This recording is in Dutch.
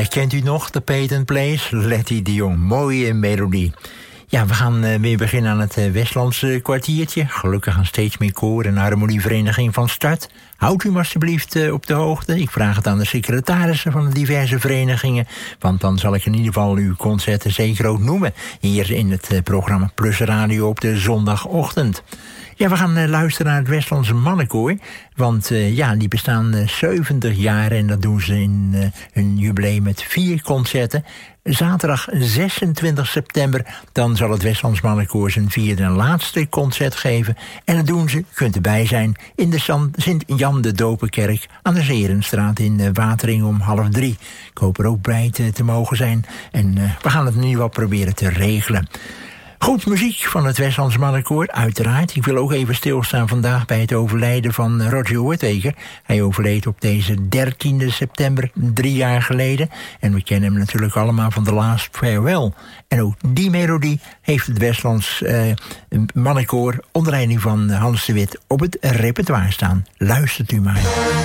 Kent u nog de Peyton Place? Letty de Jong, mooie melodie. Ja, we gaan weer beginnen aan het Westlandse kwartiertje. Gelukkig gaan steeds meer koor- en harmonievereniging van start. Houdt u me alsjeblieft op de hoogte. Ik vraag het aan de secretarissen van de diverse verenigingen. Want dan zal ik in ieder geval uw concerten zeker ook noemen. Hier in het programma Plus Radio op de zondagochtend. Ja, we gaan luisteren naar het Westlandse Mannenkoor. Want die bestaan 70 jaar en dat doen ze in hun jubileum met 4 concerten. Zaterdag 26 september, dan zal het Westlands Mannenkoor zijn 4e en laatste concert geven. En dat doen ze, u kunt erbij zijn, in de Sint-Jan de Dopenkerk aan de Zerenstraat in Watering om 2:30. Ik hoop er ook bij te mogen zijn. En we gaan het nu wel proberen te regelen. Goed, muziek van het Westlands Mannenkoor, uiteraard. Ik wil ook even stilstaan vandaag bij het overlijden van Roger Hoortweker. Hij overleed op deze 13e september, 3 jaar geleden. En we kennen hem natuurlijk allemaal van The Last Farewell. En ook die melodie heeft het Westlands Mannenkoor onder leiding van Hans de Wit op het repertoire staan. Luistert u maar.